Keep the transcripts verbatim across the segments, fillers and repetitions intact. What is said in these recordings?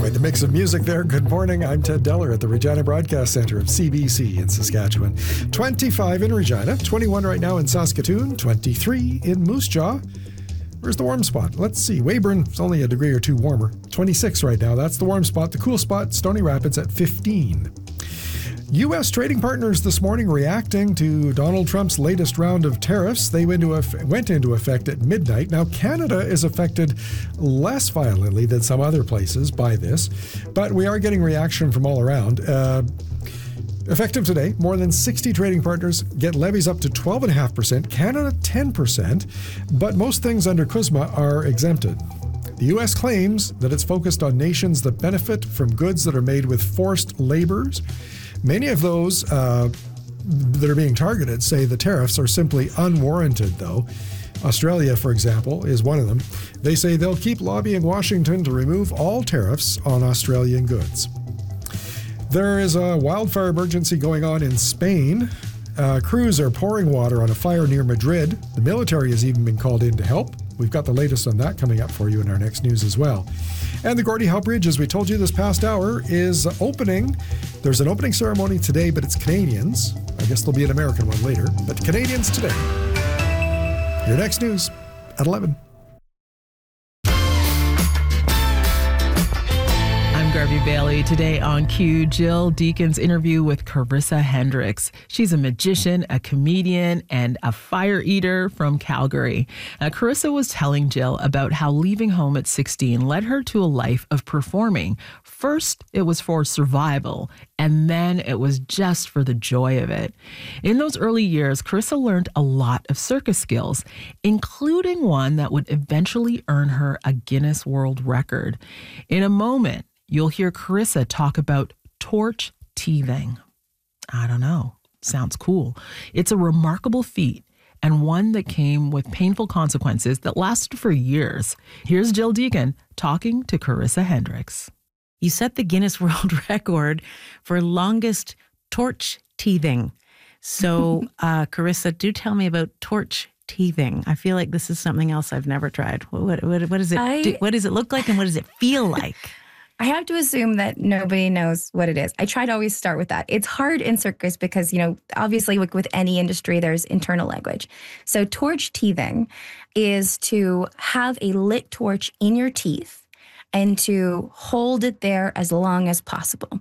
Quite the mix of music there. Good morning. I'm Ted Deller at the Regina Broadcast Centre of C B C in Saskatchewan. twenty-five in Regina, twenty-one right now in Saskatoon, twenty-three in Moose Jaw. Where's the warm spot? Let's see. Weyburn, it's only a degree or two warmer. twenty-six right now. That's the warm spot. The cool spot, Stony Rapids at fifteen. U S trading partners this morning reacting to Donald Trump's latest round of tariffs. They went into, eff- went into effect at midnight. Now, Canada is affected less violently than some other places by this, but we are getting reaction from all around. Uh, effective today, more than sixty trading partners get levies up to twelve point five percent, Canada ten percent, but most things under C U S M A are exempted. The U S claims that it's focused on nations that benefit from goods that are made with forced labors. Many of those uh, that are being targeted say the tariffs are simply unwarranted, though. Australia, for example, is one of them. They say they'll keep lobbying Washington to remove all tariffs on Australian goods. There is a wildfire emergency going on in Spain. Uh, crews are pouring water on a fire near Madrid. The military has even been called in to help. We've got the latest on that coming up for you in our next news as well. And the Gordie Howe Bridge, as we told you this past hour, is opening. There's an opening ceremony today, but it's Canadians. I guess there'll be an American one later, but Canadians today. Your next news at eleven. Garvey Bailey. Today on Q, Jill Deacon's interview with Carissa Hendricks. She's a magician, a comedian, and a fire eater from Calgary. Now, Carissa was telling Jill about how leaving home at sixteen led her to a life of performing. First, it was for survival, and then it was just for the joy of it. In those early years, Carissa learned a lot of circus skills, including one that would eventually earn her a Guinness World Record. In a moment, you'll hear Carissa talk about torch teething. I don't know. Sounds cool. It's a remarkable feat and one that came with painful consequences that lasted for years. Here's Jill Deacon talking to Carissa Hendricks. You set the Guinness World Record for longest torch teething. So, uh, Carissa, do tell me about torch teething. I feel like this is something else I've never tried. What, what, what, does it I, do, what does it look like and what does it feel like? I have to assume that nobody knows what it is. I try to always start with that. It's hard in circus because, you know, obviously with, with any industry, there's internal language. So torch teething is to have a lit torch in your teeth and to hold it there as long as possible.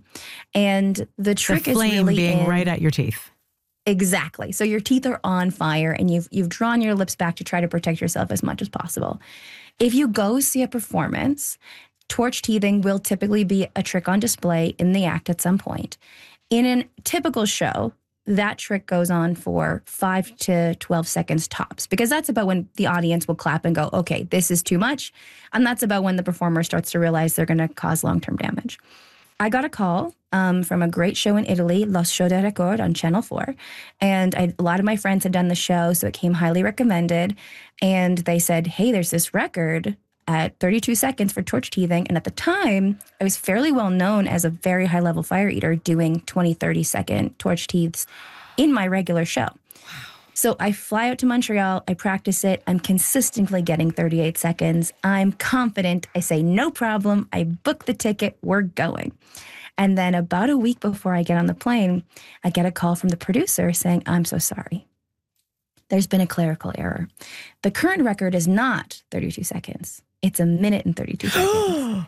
And the trick the is flame really being in, right at your teeth. Exactly. So your teeth are on fire and you've you've drawn your lips back to try to protect yourself as much as possible. If you go see a performance, torch teething will typically be a trick on display in the act at some point. In a typical show, that trick goes on for five to twelve seconds tops, because that's about when the audience will clap and go, okay, this is too much. And that's about when the performer starts to realize they're going to cause long-term damage. I got a call um, from a great show in Italy, Lo Show del Record on Channel four. And I, a lot of my friends had done the show, so it came highly recommended. And they said, hey, there's this record at thirty-two seconds for torch teething. And at the time, I was fairly well known as a very high-level fire eater doing twenty, thirty second torch teeths in my regular show. Wow. So I fly out to Montreal, I practice it, I'm consistently getting thirty-eight seconds. I'm confident, I say no problem, I book the ticket, we're going. And then about a week before I get on the plane, I get a call from the producer saying, I'm so sorry. There's been a clerical error. The current record is not thirty-two seconds. It's a minute and thirty-two seconds.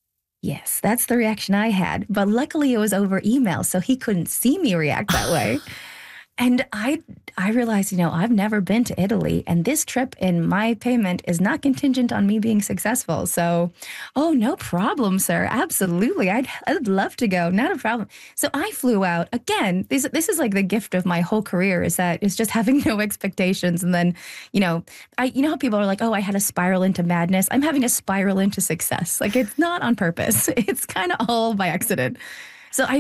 Yes, that's the reaction I had. But luckily it was over email, so he couldn't see me react that way. And I I realized, you know, I've never been to Italy, and this trip and my payment is not contingent on me being successful. So, oh, no problem, sir. Absolutely. I'd I'd love to go. Not a problem. So I flew out. Again, this, this is like the gift of my whole career, is that it's just having no expectations. And then, you know, I you know how people are like, oh, I had a spiral into madness. I'm having a spiral into success. Like, it's not on purpose. It's kind of all by accident. So I